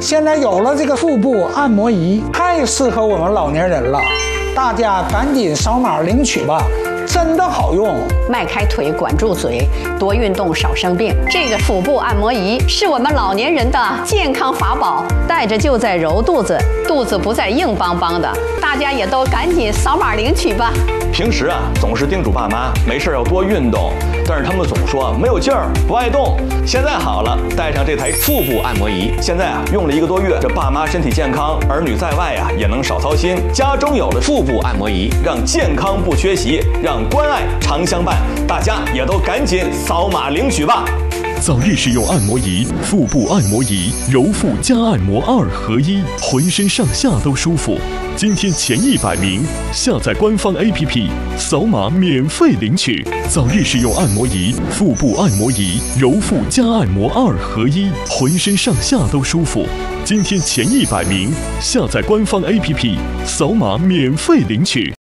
现在有了这个腹部按摩仪，太适合我们老年人了，大家赶紧扫码领取吧，真的好用。 迈开腿，管住嘴，多运动，少生病。这个腹部按摩仪是我们老年人的健康法宝，带着就在揉肚子，肚子不再硬邦邦的。大家也都赶紧扫码领取吧。 平时总是叮嘱爸妈没事要多运动，但是他们总说没有劲儿，不爱动。现在好了，带上这台腹部按摩仪，现在用了1个多月，这爸妈身体健康，儿女在外也能少操心。家中有了腹部按摩仪，让健康不缺席，让关爱常相伴。大家也都赶紧扫码领取吧。 早日使用按摩仪，腹部按摩仪，揉腹加按摩2合1，浑身上下都舒服。今天前100名下载官方 APP， 扫码免费领取。早日使用按摩仪，腹部按摩仪，揉腹加按摩2合1，浑身上下都舒服。今天前100名下载官方 APP， 扫码免费领取。